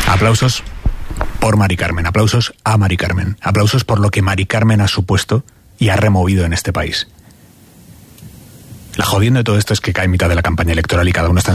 Aplausos por Mari Carmen, aplausos a Mari Carmen, aplausos por lo que Mari Carmen ha supuesto y ha removido en este país. La jodienda de todo esto es que cae en mitad de la campaña electoral y cada uno está en